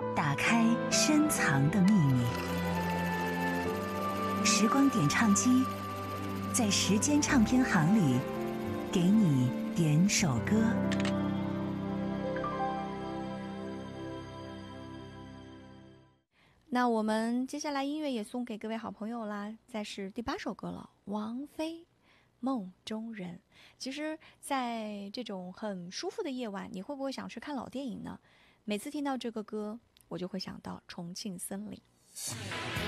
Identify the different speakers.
Speaker 1: 打开深藏的秘密。时光点唱机，在时间唱片行里，给你点首歌。
Speaker 2: 那我们接下来音乐也送给各位好朋友啦，再是第8首歌了，王菲《梦中人》。其实在这种很舒服的夜晚，你会不会想去看老电影呢？每次听到这个歌，我就会想到重庆森林。